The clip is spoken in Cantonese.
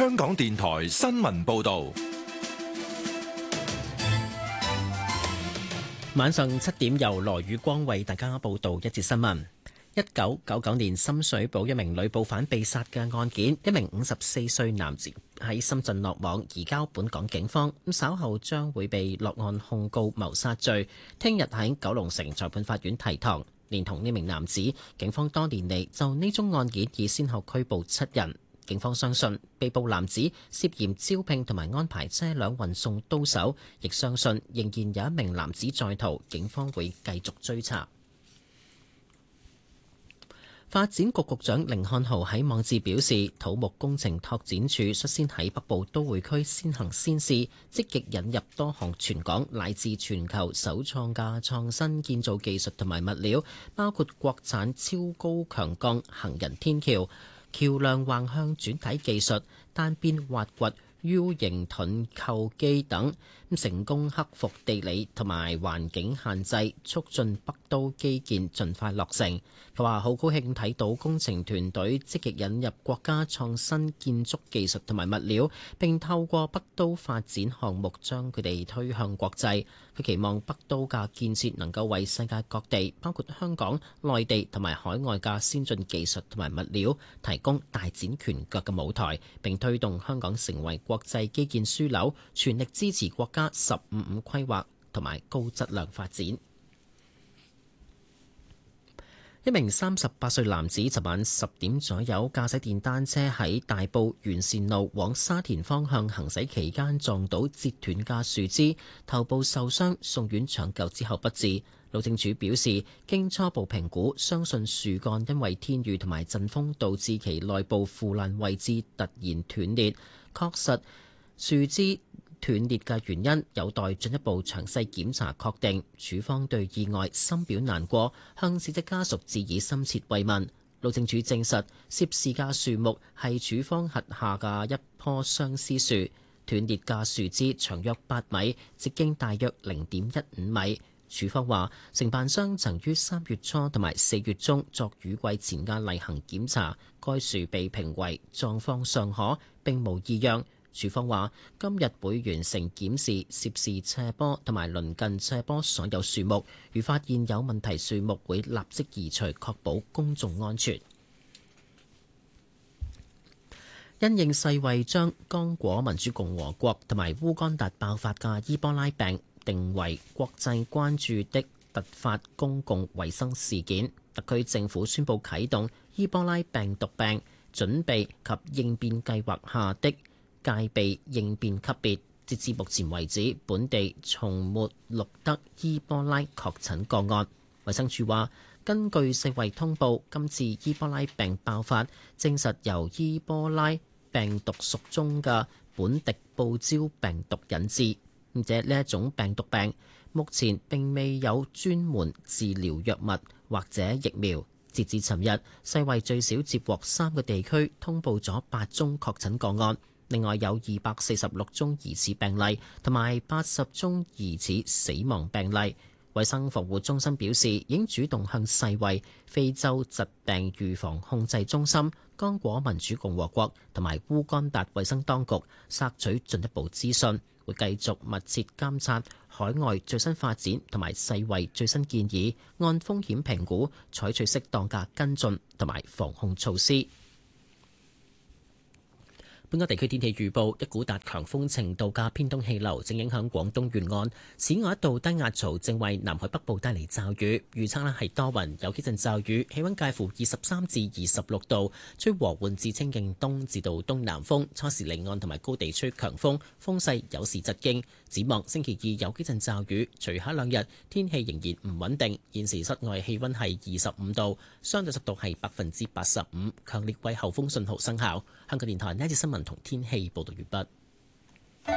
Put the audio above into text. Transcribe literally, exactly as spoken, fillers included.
香港電台新聞報道。 晚上七點，由羅宇光為大家報道一節新聞。一九九九年深水埗一名女捕犯被殺嘅案件，一名五十四歲男子喺深圳落網，移交本港警方。咁稍後將會被落案控告謀殺罪，聽日喺九龍城裁判法院提堂。連同呢名男子，警方多年嚟就呢宗案件已先後拘捕七人。警方相信被捕男子涉嫌招聘同埋安排車輛運送刀手，亦相信仍然有一名男子在逃，警方會繼續追查。發展局局長甯漢豪喺網誌表示，土木工程拓展署率先喺北部都會區先行先試，積極引入多項全港乃至全球首創嘅創新建造技術同埋物料，包括國產超高強鋼行人天橋、橋樑橫向轉體技術、單邊挖掘 U 型盾構機等，成功克服地理同埋環境限制，促進北都基建盡快落成。佢話好高興睇到工程團隊積極引入國家創新建築技術同埋物料，並透過北都發展項目將佢哋推向國際。佢期望北都嘅建設能夠為世界各地，包括香港、內地同埋海外嘅先進技術同埋物料提供大展拳腳嘅舞台，並推動香港成為國際基建樞紐，全力支持國家十五五規劃同埋高質量發展。一名三十八歲男子昨晚十點左右駕駛電單車喺大埔元善路往沙田方向行駛期間撞到折斷嘅樹枝，頭部受傷，送院搶救之後不治。路政署表示，經初步評估，相信樹幹因為天雨同埋陣風導致其內部腐爛位置突然斷裂，確實樹枝斷裂嘅原因有待進一步詳細檢查確定。署方對意外深表難過，向死者家屬致以深切慰問。路政署證實，涉事嘅樹木係署方轄下嘅一棵相思樹，斷裂嘅樹枝長約八米，直徑大約零點一五米。署方話，承辦商曾於三月初同埋四月中作雨季前嘅例行檢查，該樹被評為狀況尚可，並無異樣。署方話，今日會完成檢視涉事斜坡同埋鄰近斜坡所有樹木，如發現有問題樹木，會立即移除，確保公眾安全。因應世衛將剛果民主共和國同埋烏干達爆發嘅伊波拉病定為國際關注的突發公共衛生事件，特區政府宣布啟動伊波拉病毒病準備及應變計劃下的戒備應變級別。截至目前為止，本地從沒錄得伊波拉確診個案。衛生署話，根據世衛通報，今次伊波拉病爆發證實由伊波拉病毒屬中嘅本迪布焦病毒引致。而且呢一種病毒病目前並未有專門治療藥物或者疫苗。截至尋日，世衛最少接獲三個地區通報咗八宗確診個案，另外有二百四十六宗疑似病例同埋八十宗疑似死亡病例。衛生防護中心表示，已經主動向世衛、非洲疾病預防控制中心、剛果民主共和國同埋烏干達衛生當局索取進一步資訊，會繼續密切監察海外最新發展同埋世衛最新建議，按風險評估採取適當嘅跟進同埋防控措施。本港地區天氣預報，一股達強風程度嘅偏東氣流正影響廣東沿岸，此外一道低壓槽正為南海北部帶嚟驟雨，預測呢係多雲，有幾陣驟雨，氣溫介乎二十三至二十六度，吹和緩至清勁東至到東南風，初時離岸同埋高地吹強風，風勢有時疾勁。展望星期二有幾陣驟雨，隨後兩日天氣仍然唔穩定。現時室外氣溫係二十五度，相對濕度係百分之八十五，強烈季候風信號生效。香港電台呢一節新聞同天氣報道完畢。